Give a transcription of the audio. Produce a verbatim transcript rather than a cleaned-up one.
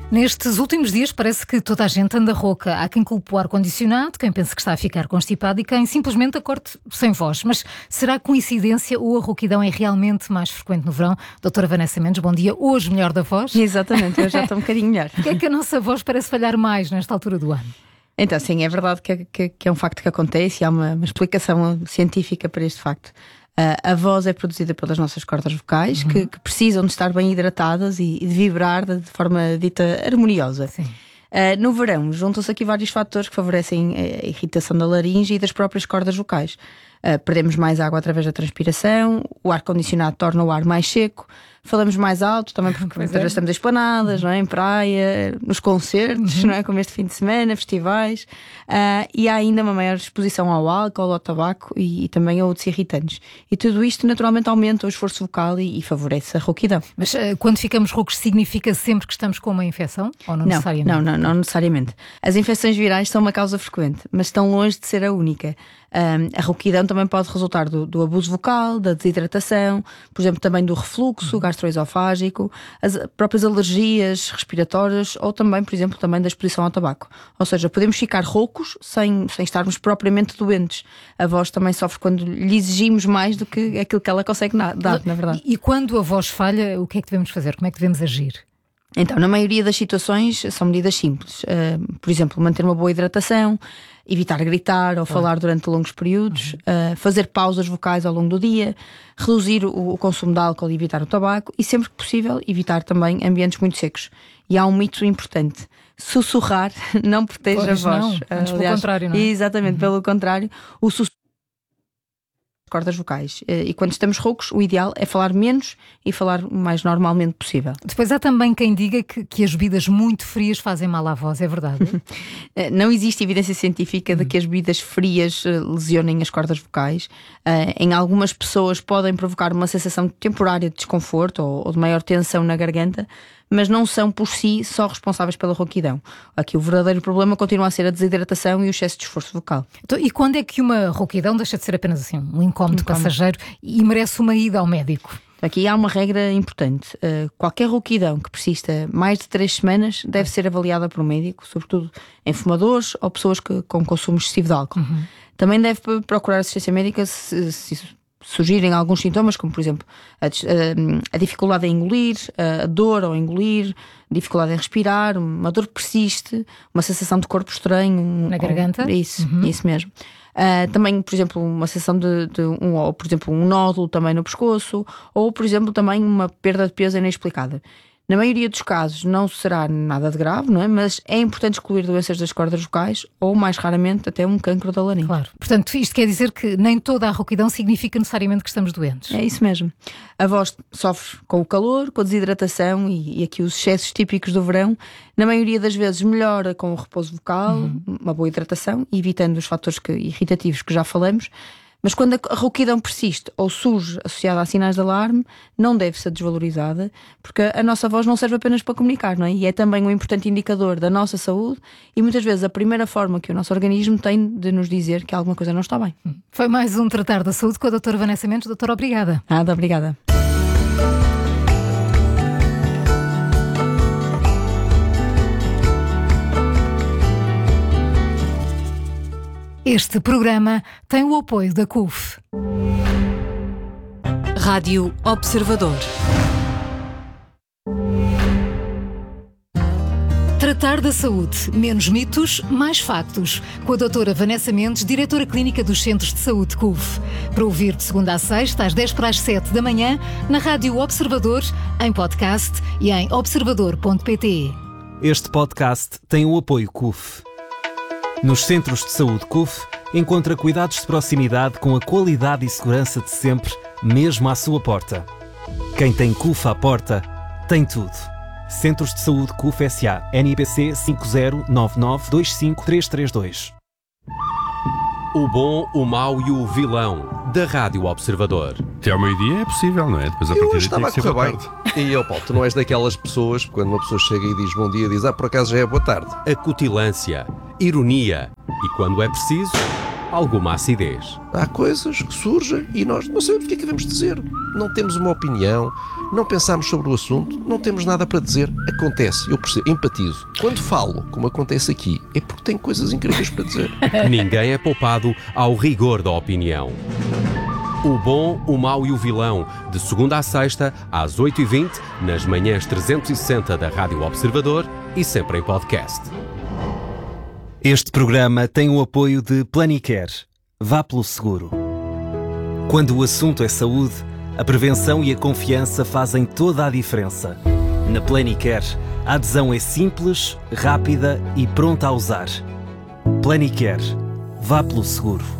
Nestes últimos dias parece que toda a gente anda rouca. Há quem culpe o ar-condicionado, quem pensa que está a ficar constipado e quem simplesmente acorde sem voz. Mas será coincidência ou a rouquidão é realmente mais frequente no verão? Doutora Vanessa Mendes, bom dia. Hoje melhor da voz? Exatamente, eu já estou um bocadinho melhor. O que é que a nossa voz parece falhar mais nesta altura do ano? Então, sim, é verdade que, que, que é um facto que acontece e há uma, uma explicação científica para este facto. Uh, a voz é produzida pelas nossas cordas vocais, uhum. que, que precisam de estar bem hidratadas e, e de vibrar de, de forma dita harmoniosa. Sim. Uh, no verão, juntam-se aqui vários fatores que favorecem a irritação da laringe e das próprias cordas vocais. Uh, perdemos mais água através da transpiração, o ar-condicionado torna o ar mais seco, falamos mais alto, também porque muitas vezes estamos em esplanadas, não é? Em praia, nos concertos, uhum. não é? Como este fim de semana, festivais, uh, e há ainda uma maior exposição ao álcool, ao tabaco e, e também a outros irritantes. E tudo isto naturalmente aumenta o esforço vocal e, e favorece a rouquidão. Mas uh, quando ficamos roucos significa sempre que estamos com uma infecção? Ou não, não necessariamente? Não, não, não necessariamente. As infecções virais são uma causa frequente, mas estão longe de ser a única. Um, a rouquidão também pode resultar do, do abuso vocal, da desidratação, por exemplo, também do refluxo uhum. gastroesofágico, as próprias alergias respiratórias ou também, por exemplo, também da exposição ao tabaco. Ou seja, podemos ficar roucos sem, sem estarmos propriamente doentes. A voz também sofre quando lhe exigimos mais do que aquilo que ela consegue na, dar, na verdade. E, e quando a voz falha, o que é que devemos fazer? Como é que devemos agir? Então, na maioria das situações são medidas simples. Uh, por exemplo, manter uma boa hidratação, evitar gritar ou falar durante longos períodos, uhum. uh, fazer pausas vocais ao longo do dia, reduzir o, o consumo de álcool e evitar o tabaco e, sempre que possível, evitar também ambientes muito secos. E há um mito importante: sussurrar não protege pois a voz. Não, antes pelo contrário, não é? Exatamente, uhum. pelo contrário. O sussurro cordas vocais. E quando estamos roucos, o ideal é falar menos e falar o mais normalmente possível. Depois há também quem diga que, que as bebidas muito frias fazem mal à voz, é verdade? Não existe evidência científica de que as bebidas frias lesionem as cordas vocais. Em algumas pessoas podem provocar uma sensação temporária de desconforto ou, ou de maior tensão na garganta, mas não são por si só responsáveis pela rouquidão. Aqui o verdadeiro problema continua a ser a desidratação e o excesso de esforço vocal. Então, e quando é que uma rouquidão deixa de ser apenas assim um incómodo passageiro e merece uma ida ao médico? Aqui há uma regra importante. Uh, qualquer rouquidão que persista mais de três semanas deve ser avaliada por um médico, sobretudo em fumadores ou pessoas que, com consumo excessivo de álcool. Uhum. Também deve procurar assistência médica se, se surgirem alguns sintomas, como por exemplo a, a, a dificuldade em engolir, a dor ao engolir, dificuldade em respirar, uma dor que persiste, uma sensação de corpo estranho. Na garganta? Ou, isso, uhum. isso mesmo. Uh, também, por exemplo, uma sensação de, de um, ou, por exemplo, um nódulo também no pescoço, ou, por exemplo, também uma perda de peso inexplicada. Na maioria dos casos não será nada de grave, não é? Mas é importante excluir doenças das cordas vocais ou, mais raramente, até um cancro da laringe. Claro. Portanto, isto quer dizer que nem toda a rouquidão significa necessariamente que estamos doentes. É isso mesmo. A voz sofre com o calor, com a desidratação e, e aqui os excessos típicos do verão. Na maioria das vezes melhora com o repouso vocal, uhum. uma boa hidratação, evitando os fatores que, irritativos que já falamos. Mas quando a rouquidão persiste ou surge associada a sinais de alarme, não deve ser desvalorizada, porque a nossa voz não serve apenas para comunicar, não é? E é também um importante indicador da nossa saúde e muitas vezes a primeira forma que o nosso organismo tem de nos dizer que alguma coisa não está bem. Foi mais um Tratar da Saúde com a doutora Vanessa Mendes. Doutora, obrigada. Nada, obrigada. Este programa tem o apoio da C U F. Rádio Observador. Tratar da saúde. Menos mitos, mais factos. Com a doutora Vanessa Mendes, diretora clínica dos Centros de Saúde C U F. Para ouvir de segunda a sexta, às dez para as sete da manhã, na Rádio Observador, em podcast e em observador ponto pt. Este podcast tem o apoio C U F. Nos Centros de Saúde C U F, encontra cuidados de proximidade com a qualidade e segurança de sempre, mesmo à sua porta. Quem tem C U F à porta, tem tudo. Centros de Saúde C U F S A. N I B C cinco zero nove nove dois cinco três três dois. O bom, o mau e o vilão da Rádio Observador. Até ao meio-dia é possível, não é? Depois a eu partir estava a correr bem. E eu, Paulo, tu não és daquelas pessoas que quando uma pessoa chega e diz bom dia, diz ah, por acaso já é boa tarde. Acutilância, ironia e, quando é preciso, alguma acidez. Há coisas que surgem e nós não sabemos o que é que devemos dizer. Não temos uma opinião, não pensamos sobre o assunto, não temos nada para dizer. Acontece, eu percebo, empatizo. Quando falo, como acontece aqui, é porque tenho coisas incríveis para dizer. Ninguém é poupado ao rigor da opinião. O Bom, o Mau e o Vilão, de segunda à sexta, às oito e vinte, nas manhãs trezentos e sessenta da Rádio Observador e sempre em podcast. Este programa tem o apoio de Planicare. Vá pelo seguro. Quando o assunto é saúde, a prevenção e a confiança fazem toda a diferença. Na Planicare, a adesão é simples, rápida e pronta a usar. Planicare. Vá pelo seguro.